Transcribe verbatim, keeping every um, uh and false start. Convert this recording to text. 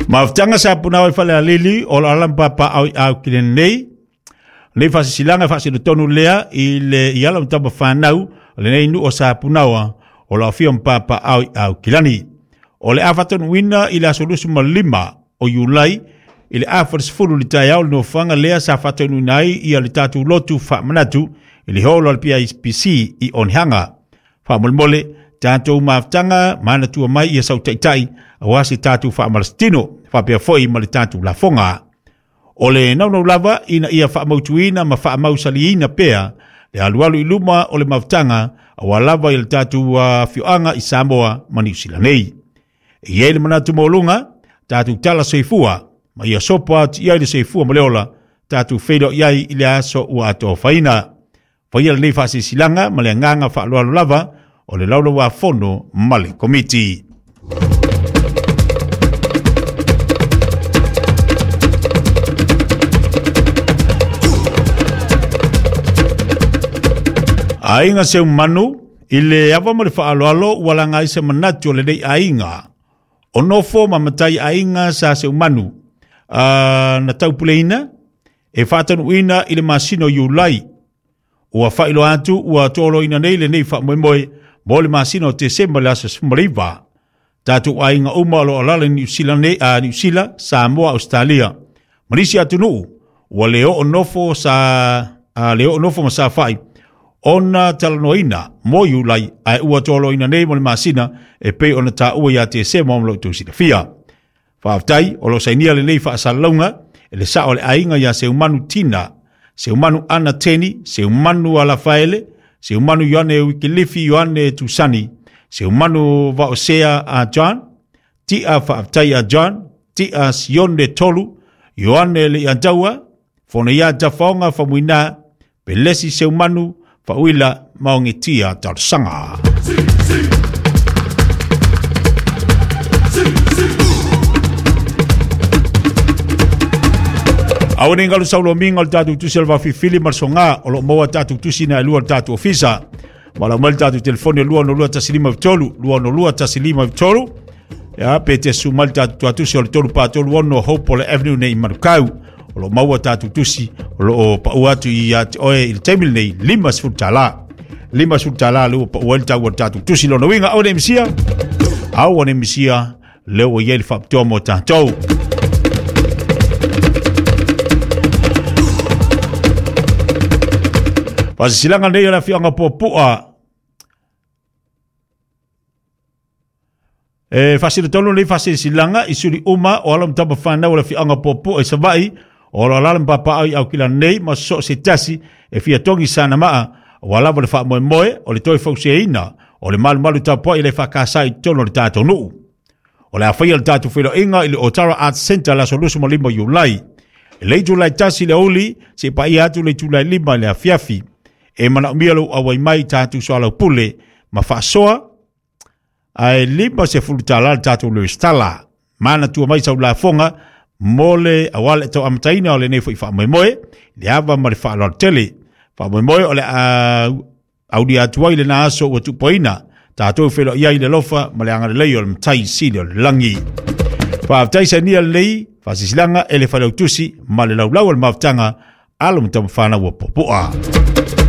Maftanga sa punawa fale alili o alam papa au au kilenei le fasisilanga fasilo tonu lea ile yala mtaba fanau le nei nu o sa punawa o la fiom papa au au kilani o le afaton wina ile solution malima o yulai ile afers fulu litaya no fanga lea sa faton nai ia litatu lotu fa manatu ile holo al P I P C i on hanga fa molmole tanto maftanga manatu mai ia sau taitai awasi tatu fa malstino fa pe foi malitatu la fonga ole no no lava ina ia fa mautuina ma fa mausaliina pea le alualu iluma ole maftanga awalava il tatu wa fioanga i Samoa manisila nei yele manatu molunga tatu tala seifua ma ia sopa ia ile seifua moleola tatu fedo yai ile aso wa to faina fa ia le fa silanga ma le nganga fa alualu lava ole laulo wa fono male committee ainga se manu ile ava mo fa alo alo wala ngai se manatu le dei ainga ono fo mamatai ainga sa se manu uh, na tau puleina e fatan uina ile masino yulai ua fa ilo atu ua tolo ina nei le nei fa moe moe bole masino te semba le asa smariva tatu ainga uma alo alala New Zealand nei a uh, New Zealand Samoa Australia marisi atu nuu ua leo onofo sa uh, leo onofo masa fai ona talanoina mo yulai ai ua tolo ina nei mo le masina e pe ona ta ua ya te se mo lo tu sila fia fa aftai o lo sainia le nei fa salonga ele sa ole ainga ya se umanu tina se umanu ana teni se umanu ala faele se umanu yane wikilifi yane tusani se umanu va osea a John ti a fa aftai a John ti a sionde tolu yoane le antawa fona ya tafonga fa muina pelesi se umanu fa uila maongitia tar sanga si, si. Awani ngalu saulo minga al tatu tu selva fi fili marsonga o lo moa tatu tu sina lua tatu ofisa mala mal tatu telefone lua no lua tasilima vitolu lua no lua tasilima vitolu ya pete su mal tatu tu sol tolu pa tolu no Hope Avenue nei Marukau o lo maua tatu tusi o lo pa uatu i at oe il temil nei lima sfutala lima sfutala lo pa uelta wa tatu tusi lo no winga au ne misia au ne misia leo yel fa tomo tanto pas silanga nei la fianga popua e fasile tonu nei fasile silanga isuri uma o alam taba fana wala fianga popua e savai o la lalam papa ai au kila nei ma so se tasi e fia tongi sana maa wala wale fa moe moe o le toi fausia ina o le malu malu tapo i le fa kasai tono le tato nuu o le afaya le tato filo inga i le Otara Arts Center la solusu mo lima yulai e le julai tasi le uli se pa i atu le julai lima le afiafi e mana umia lo awai mai tato so ala pule ma fa soa ai lima se fulutala le tato le stala mana tua mai sa ula fonga mole awale to amtaina ole nei fa moe moe le ava ma le fa lo tele fa moe moe ole a audia tuai le naso o tu poina tato felo ia ile lofa ma le anga le yo mtai sile langi fa tai sania lei fa sisilanga ele fa lo tusi ma le laulau al maftanga alum tam fana wo popoa